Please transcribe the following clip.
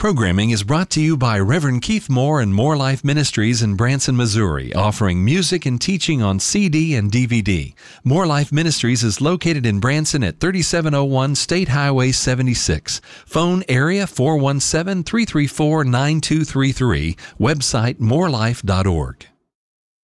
programming is brought to you by Reverend Keith Moore and More Life Ministries in Branson, Missouri, offering music and teaching on CD and DVD. More Life Ministries is located in Branson at 3701 State Highway 76. Phone area 417-334-9233. Website morelife.org.